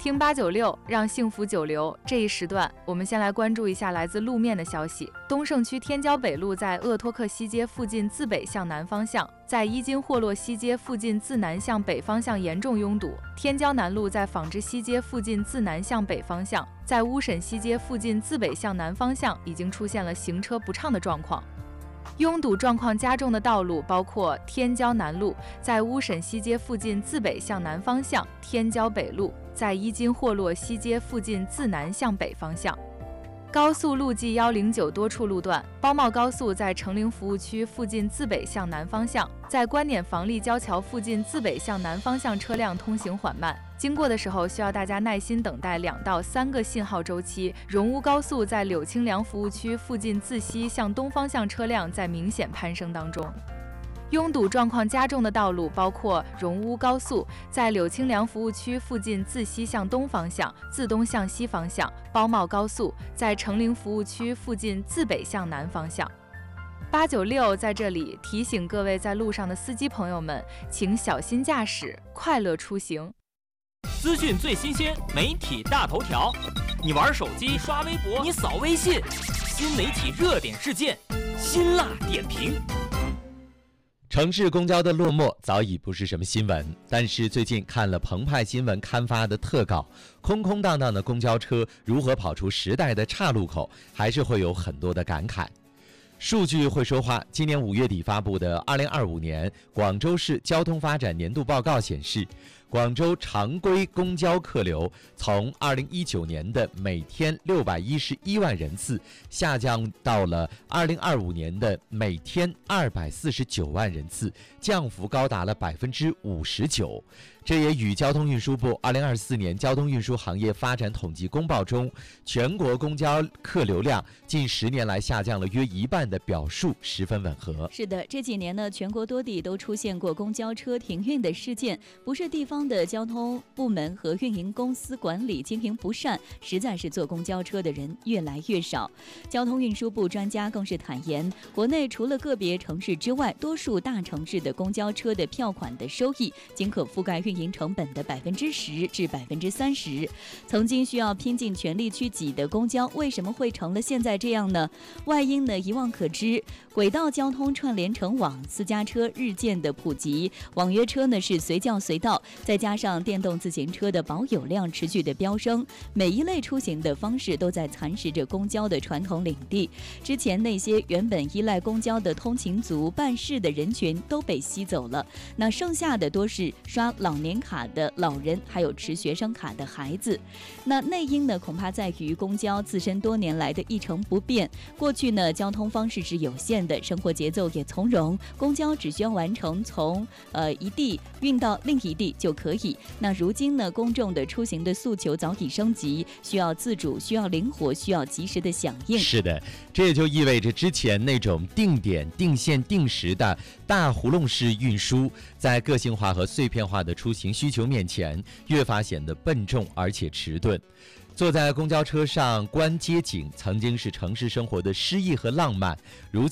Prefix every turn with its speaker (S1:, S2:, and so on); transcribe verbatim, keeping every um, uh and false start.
S1: 听八九六，让幸福久留。这一时段，我们先来关注一下来自路面的消息。东胜区天骄北路在鄂托克西街附近自北向南方向，在伊金霍洛西街附近自南向北方向严重拥堵。天骄南路在纺织西街附近自南向北方向，在乌沈西街附近自北向南方向已经出现了行车不畅的状况。拥堵状况加重的道路包括天骄南路在乌沈西街附近自北向南方向，天骄北路在伊金霍洛西街附近自南向北方向。高速路 G 一零九多处路段，包茂高速在成陵服务区附近自北向南方向，在观点房立交桥附近自北向南方向车辆通行缓慢，经过的时候需要大家耐心等待两到三个信号周期。荣乌高速在柳青梁服务区附近自西向东方向车辆在明显攀升当中。拥堵状况加重的道路包括荣乌高速在柳青梁服务区附近自西向东方向，自东向西方向；包茂高速在成陵服务区附近自北向南方向。八九六在这里提醒各位在路上的司机朋友们，请小心驾驶，快乐出行。
S2: 资讯最新鲜，媒体大头条。你玩手机刷微博，你扫微信，新媒体热点事件，辛辣点评。
S3: 城市公交的落寞早已不是什么新闻，但是最近看了澎湃新闻刊发的特稿，空空荡荡的公交车如何跑出时代的岔路口，还是会有很多的感慨。数据会说话，今年五月底发布的二零二五年广州市交通发展年度报告显示，广州常规公交客流从二零一九年的每天六百一十一万人次下降到了二零二五年的每天二百四十九万人次，降幅高达了百分之五十九。这也与交通运输部二零二四年交通运输行业发展统计公报中全国公交客流量近十年来下降了约一半的表述十分吻合。
S4: 是的，这几年呢，全国多地都出现过公交车停运的事件，不是地方的交通部门和运营公司管理经营不善，实在是坐公交车的人越来越少。交通运输部专家更是坦言，国内除了个别城市之外，多数大城市的公交车的票款的收益仅可覆盖运营成本的百分之十至百分之三十。曾经需要拼尽全力去挤的公交，为什么会成了现在这样呢？外因呢一望可知，轨道交通串联成网，私家车日渐的普及，网约车呢是随叫随到，再加上电动自行车的保有量持续的飙升，每一类出行的方式都在蚕食着公交的传统领地。之前那些原本依赖公交的通勤族办事的人群都被吸走了，那剩下的多是刷老年卡的老人，还有持学生卡的孩子。那内因呢，恐怕在于公交自身多年来的一成不变。过去呢，交通方式是有限的，生活节奏也从容，公交只需要完成从呃一地运到另一地就可以。那如今呢，公众的出行的诉求早已升级，需要自主，需要灵活，需要及时的响应。
S3: 是的，这也就意味着之前那种定点、定线、定时的大胡同式运输，在个性化和碎片化的出行需求面前，越发显得笨重而且迟钝。坐在公交车上观街景，曾经是城市生活的诗意和浪漫，如今